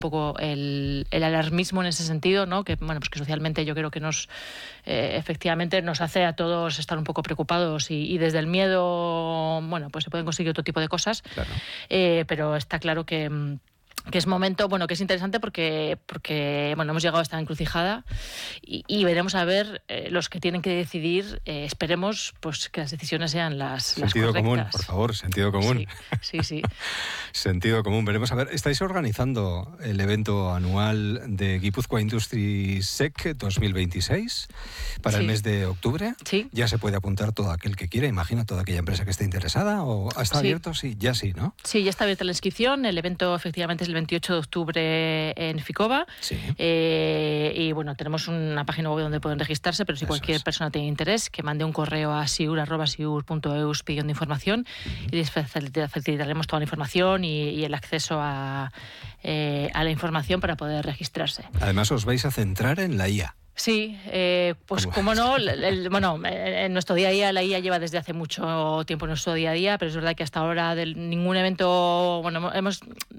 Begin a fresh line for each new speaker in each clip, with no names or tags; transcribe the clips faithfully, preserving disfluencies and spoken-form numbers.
poco el, el alarmismo en ese sentido, ¿no? Que bueno, pues que socialmente yo creo que nos eh, efectivamente nos hace a todos estar un poco preocupados y, y desde el miedo, bueno, pues se pueden conseguir otro tipo de cosas, claro. eh, pero está claro que que es momento, bueno, que es interesante porque, porque bueno, hemos llegado a esta encrucijada y, y veremos a ver eh, los que tienen que decidir, eh, esperemos pues que las decisiones sean las,
sentido
las correctas.
Común, por favor, sentido común.
Sí, sí, sí.
Sentido común. Veremos a ver, estáis organizando el evento anual de Guipúzcoa Industry Sec dos mil veintiséis para sí. el mes de octubre.
Sí.
Ya se puede apuntar todo aquel que quiera, imagino, toda aquella empresa que esté interesada, o ¿está
sí.
abierto? Sí, ya sí, ¿no?
Sí, ya está abierta la inscripción. El evento efectivamente es el veintiocho de octubre en Ficova.
Sí.
Eh, y bueno, tenemos una página web donde pueden registrarse, pero si Eso cualquier es. persona tiene interés, que mande un correo a siur arroba siur punto eus pidiendo información uh-huh. y les facilitaremos toda la información y, y el acceso a, eh, a la información para poder registrarse.
Además, os vais a centrar en la I A.
Sí, eh, pues cómo no, el, el, bueno, en nuestro día a día la I A lleva desde hace mucho tiempo en nuestro día a día, pero es verdad que hasta ahora de ningún evento, bueno, hemos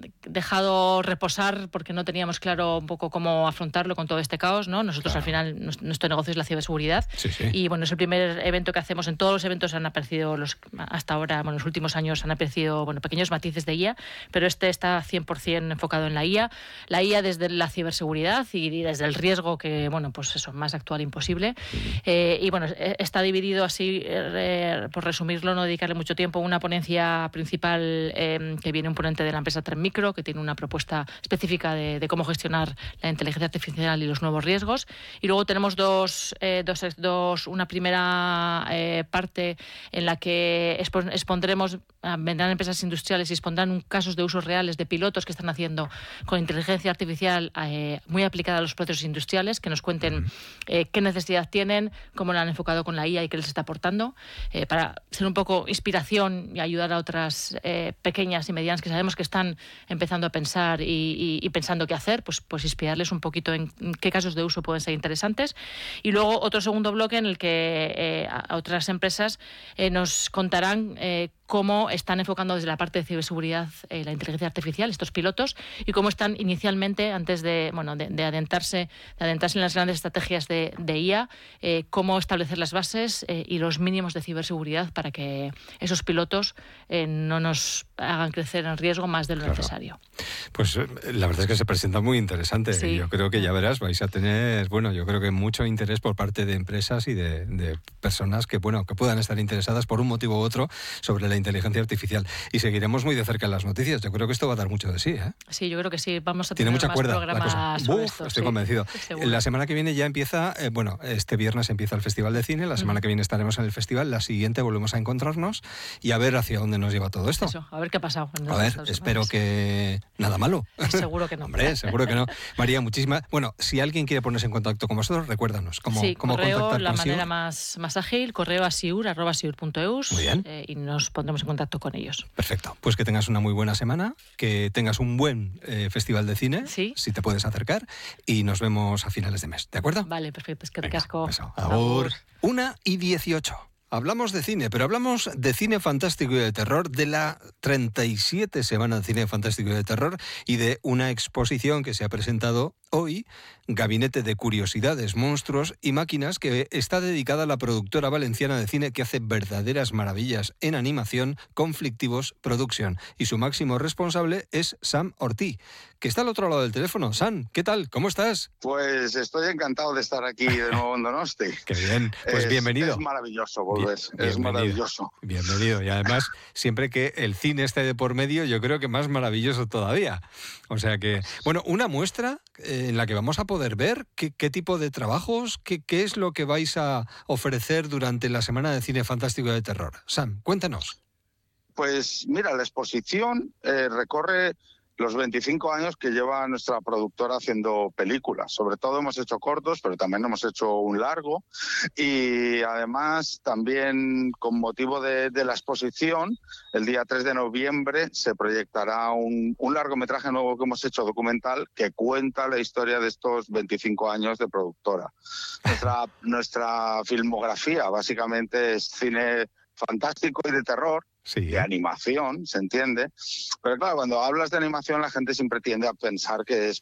dejado reposar porque no teníamos claro un poco cómo afrontarlo con todo este caos, ¿no? Nosotros claro. al final, nuestro negocio es la ciberseguridad
sí, sí.
y bueno, es el primer evento que hacemos. En todos los eventos han aparecido, los hasta ahora, bueno, los últimos años han aparecido, bueno, pequeños matices de I A, pero este está cien por ciento enfocado en la I A. La I A desde la ciberseguridad y desde el riesgo que, bueno, pues pues eso, más actual imposible. Eh, y bueno, está dividido así, eh, por resumirlo, no dedicarle mucho tiempo, una ponencia principal eh, que viene un ponente de la empresa Trenmicro, que tiene una propuesta específica de, de cómo gestionar la inteligencia artificial y los nuevos riesgos. Y luego tenemos dos, eh, dos, dos una primera eh, parte en la que expondremos, vendrán empresas industriales y expondrán casos de usos reales de pilotos que están haciendo con inteligencia artificial eh, muy aplicada a los procesos industriales, que nos cuenten Eh, qué necesidad tienen, cómo lo han enfocado con la I A y qué les está aportando, eh, para ser un poco inspiración y ayudar a otras eh, pequeñas y medianas que sabemos que están empezando a pensar y, y, y pensando qué hacer, pues, pues inspirarles un poquito en qué casos de uso pueden ser interesantes. Y luego otro segundo bloque en el que eh, a otras empresas eh, nos contarán eh, cómo están enfocando desde la parte de ciberseguridad eh, la inteligencia artificial, estos pilotos, y cómo están inicialmente, antes de, bueno, de, de, adentrarse, de adentrarse en las grandes estrategias de, de I A, eh, cómo establecer las bases eh, y los mínimos de ciberseguridad para que esos pilotos eh, no nos hagan crecer en riesgo más de lo claro. necesario.
Pues la verdad es que se presenta muy interesante.
Sí.
Yo creo que ya verás, vais a tener, bueno, yo creo que mucho interés por parte de empresas y de, de personas que, bueno, que puedan estar interesadas por un motivo u otro sobre la inteligencia artificial. Y seguiremos muy de cerca en las noticias. Yo creo que esto va a dar mucho de sí, ¿eh?
Sí, yo creo que sí. Vamos a
tener
tener
mucha
más
cuerda,
programas sobre esto.
Estoy
sí.
convencido.
Seguro.
La semana que viene ya empieza, eh, bueno, este viernes empieza el Festival de Cine, la semana mm. que viene estaremos en el festival, la siguiente volvemos a encontrarnos y a ver hacia dónde nos lleva todo esto.
Eso, a ver qué ha pasado.
A ver, espero que nada malo.
Seguro que no.
Hombre, seguro que no. María, muchísimas. Bueno, si alguien quiere ponerse en contacto con vosotros, recuérdanos cómo,
sí,
cómo
correo,
contactar
la
con
manera
Siur.
más, más ágil, correo a siur arroba siur punto eus.
Muy bien.
Eh, y nos pondremos en contacto con ellos.
Perfecto. Pues que tengas una muy buena semana, que tengas un buen eh, festival de cine,
sí.
si te puedes acercar, y nos vemos a finales de mes. ¿De acuerdo?
Vale, perfecto. Es que te casco.
Agur. Una y dieciocho. Hablamos de cine, pero hablamos de cine fantástico y de terror, de la treinta y siete Semana de Cine Fantástico y de Terror y de una exposición que se ha presentado hoy, Gabinete de Curiosidades, Monstruos y Máquinas, que está dedicada a la productora valenciana de cine que hace verdaderas maravillas en animación, Conflictivos Production. Y su máximo responsable es Sam Ortiz, que está al otro lado del teléfono. Sam, ¿qué tal? ¿Cómo estás?
Pues estoy encantado de estar aquí de nuevo en Donosti.
Qué bien, pues
es,
bienvenido.
Es maravilloso volver, bien, es maravilloso.
Bienvenido, y además, siempre que el cine esté de por medio, yo creo que más maravilloso todavía. O sea que, bueno, una muestra eh, en la que vamos a poder ver qué, qué tipo de trabajos, qué, qué es lo que vais a ofrecer durante la Semana de Cine Fantástico y de Terror. Sam, cuéntanos.
Pues mira, la exposición eh, recorre los veinticinco años que lleva nuestra productora haciendo películas. Sobre todo hemos hecho cortos, pero también hemos hecho un largo. Y además, también con motivo de, de la exposición, el día tres de noviembre se proyectará un, un largometraje nuevo que hemos hecho, documental, que cuenta la historia de estos veinticinco años de productora. Nuestra, nuestra filmografía básicamente es cine fantástico y de terror,
Sí.
de animación, ¿se entiende? Pero claro, cuando hablas de animación la gente siempre tiende a pensar que es